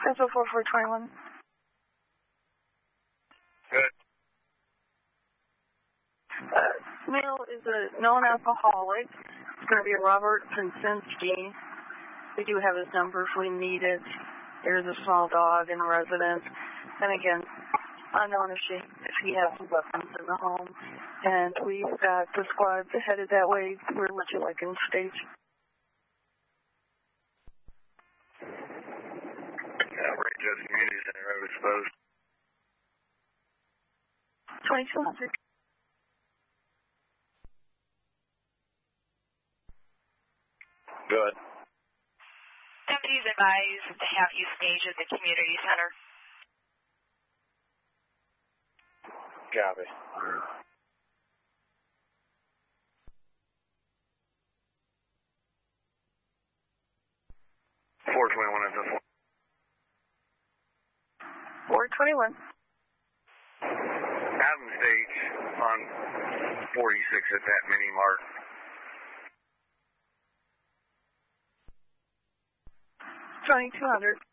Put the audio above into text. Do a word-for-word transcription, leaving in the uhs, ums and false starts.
Tesla four four twenty-one. Good. Uh, male is a known alcoholic. It's going to be Robert Pensinski. We do have his number if we need it. There's a small dog in residence. And again, unknown if, she, if he has weapons in the home. And we've got the squad headed that way. We're literally like in stage. Yeah, Range of Community Center, I was supposed. twenty-two hundred. Good. Deputies advised to have you stage at the community center. Copy. four twenty-one at the four. four twenty-one. Have them stage on forty-six at that mini mart. twenty-two hundred.